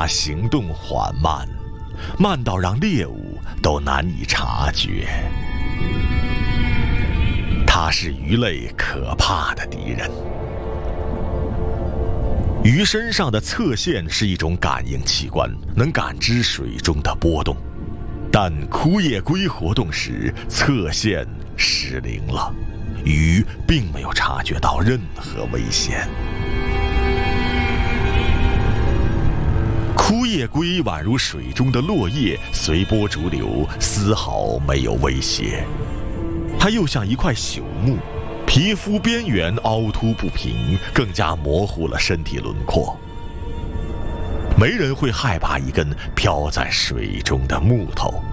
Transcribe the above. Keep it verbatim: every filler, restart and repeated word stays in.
它行动缓慢，慢到让猎物都难以察觉。它是鱼类可怕的敌人。鱼身上的侧线是一种感应器官，能感知水中的波动。但枯叶龟活动时，侧线失灵了，鱼并没有察觉到任何危险。枯叶龟宛如水中的落叶，随波逐流，丝毫没有威胁。它又像一块朽木，皮肤边缘凹凸不平，更加模糊了身体轮廓。没人会害怕一根飘在水中的木头。